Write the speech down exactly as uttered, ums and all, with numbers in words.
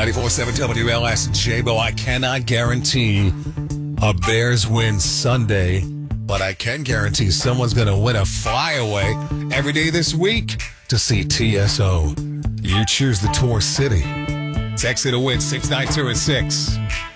ninety-four point seven W L S J-Bo. I cannot guarantee a Bears win Sunday, but I can guarantee someone's going to win a flyaway every day this week to see T S O. You choose the Tour City. Text it to win six nine two six.